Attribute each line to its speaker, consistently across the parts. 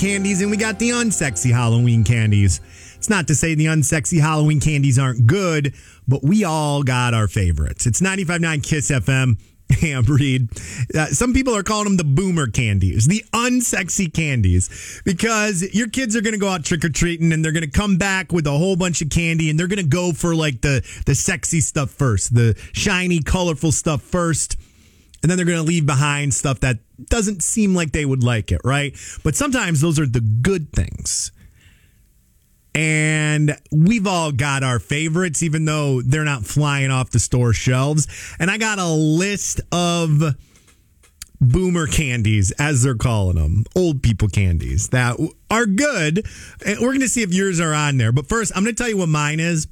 Speaker 1: candies and we got the unsexy Halloween candies. It's not to say the unsexy Halloween candies aren't good, but we all got our favorites. It's 95.9 Kiss FM. Ham Reed. Some people are calling them the boomer candies, the unsexy candies, because your kids are going to go out trick-or-treating and they're going to come back with a whole bunch of candy and they're going to go for like the sexy stuff first, the shiny, colorful stuff first. And then they're going to leave behind stuff that doesn't seem like they would like it, right? But sometimes those are the good things. And we've all got our favorites, even though they're not flying off the store shelves. And I got a list of boomer candies, as they're calling them, old people candies that are good. And we're going to see if yours are on there. But first, I'm going to tell you what mine is.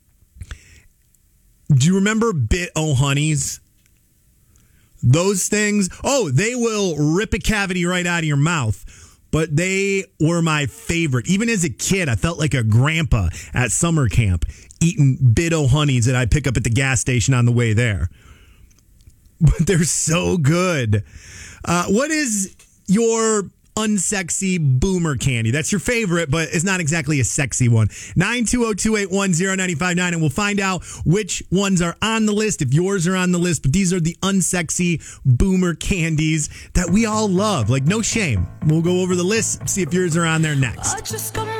Speaker 1: Do you remember Bit-O-Honeys? Those things, they will rip a cavity right out of your mouth. But they were my favorite. Even as a kid, I felt like a grandpa at summer camp eating Bit-O-Honeys that I pick up at the gas station on the way there. But they're so good. What is your unsexy boomer candy? That's your favorite, but it's not exactly a sexy one. 920-281-0959, and we'll find out which ones are on the list, if yours are on the list. But these are the unsexy boomer candies that we all love. Like, no shame. We'll go over the list, see if yours are on there next.